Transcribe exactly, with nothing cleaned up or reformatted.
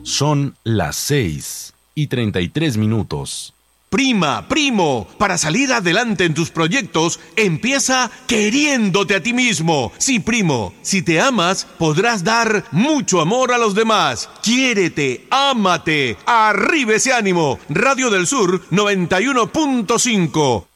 Son las seis y treinta y tres minutos. Prima, primo, para salir adelante en tus proyectos, empieza queriéndote a ti mismo. Sí, primo, si te amas, podrás dar mucho amor a los demás. Quiérete, ámate, arriba ese ánimo. Radio del Sur noventa y uno punto cinco.